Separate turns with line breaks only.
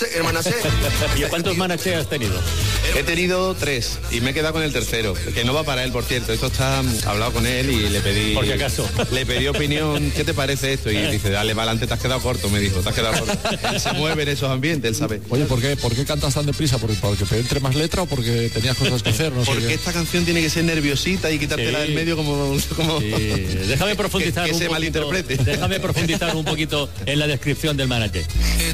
Hermana C.
¿Y cuántos manaches has tenido?
He tenido 3 y me he quedado con el tercero, que no va para él, por cierto. Esto está hablado con él y le pedí...
Por si acaso.
Le pedí opinión, ¿qué te parece esto? Y dice, dale, para adelante, te has quedado corto, me dijo, te has quedado corto. Él se mueve en esos ambientes, él sabe.
Oye, ¿por qué cantas tan deprisa? ¿Porque te entre más letra o porque tenías cosas que hacer? No sé
porque
qué.
Esta canción tiene que ser nerviosita y quitártela del medio como...
Sí. Déjame profundizar
que se malinterprete.
Déjame profundizar un poquito en la descripción del manager.